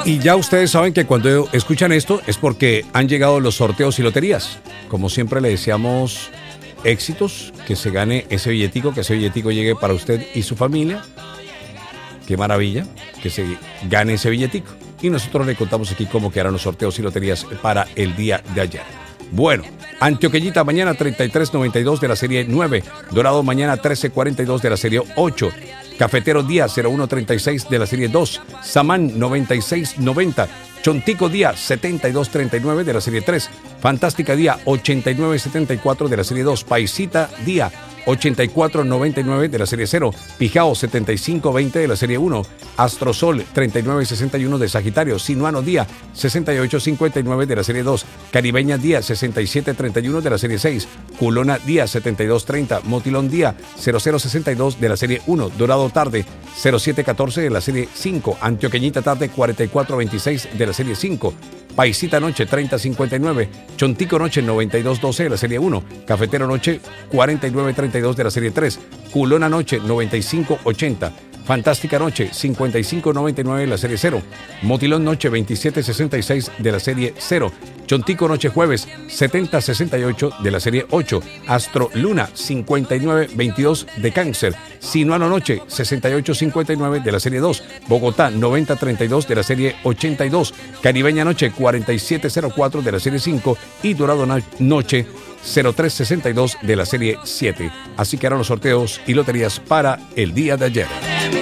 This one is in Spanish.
Y ya ustedes saben que cuando escuchan esto es porque han llegado los sorteos y loterías. Como siempre le deseamos éxitos, que se gane ese billetico, que ese billetico llegue para usted y su familia. Qué maravilla que se gane ese billetico. Y nosotros le contamos aquí cómo quedarán los sorteos y loterías para el día de ayer. Bueno, Antioqueñita mañana 33.92 de la serie 9, Dorado mañana 13.42 de la serie 8, Cafetero día 01.36 de la serie 2, Samán 96.90, Chontico día 72.39 de la serie 3, Fantástica día 89.74 de la serie 2, Paisita día 84.99 de la serie 0, Pijao 75.20 de la serie 1, Astrosol 39.61 de Sagitario, Sinuano día 68.59 de la serie 2, Caribeña día 67.31 de la serie 6, Culona día 72.30, Motilón día 00.62 de la serie 1, Dorado tarde 07.14 de la serie 5, Antioqueñita tarde 44.26 de la serie 5, Paisita noche 30.59, Chontico noche 92.12 de la serie 1, Cafetero noche 49.32 de la serie 3, Culona noche 95.80, Fantástica noche 55.99 de la serie 0, Motilón noche 27.66 de la serie 0, Chontico noche jueves 70.68 de la serie 8, Astro Luna 59.22 de Cáncer, Sinuano noche 68.59 de la serie 2, Bogotá 90.32 de la serie 82, Caribeña noche 47.04 de la serie 5 y Dorado noche 03.62 de la serie 7. Así que harán los sorteos y loterías para el día de ayer.